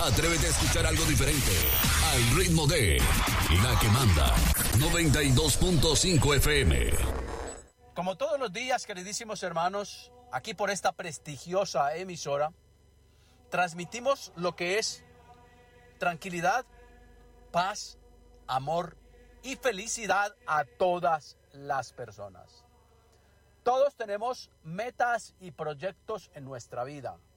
Atrévete a escuchar algo diferente. Al ritmo de La que Manda, 92.5 FM. Como todos los días, queridísimos hermanos, aquí por esta prestigiosa emisora, transmitimos lo que es tranquilidad, paz, amor y felicidad a todas las personas. Todos tenemos metas y proyectos en nuestra vida.